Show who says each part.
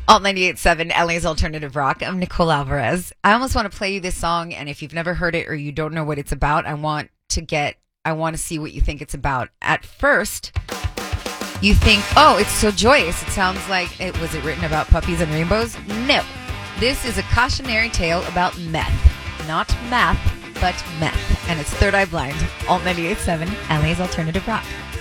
Speaker 1: Alt 98.7, LA's Alternative Rock. I'm Nicole Alvarez. I almost want to play you this song, and if you've never heard it or you don't know what it's about, I want to see what you think it's about. At first, you think, oh, it's so joyous. It sounds like, was it written about puppies and rainbows? No. This is a cautionary tale about meth. Not math, but meth. And it's Third Eye Blind. Alt 98.7, LA's Alternative Rock.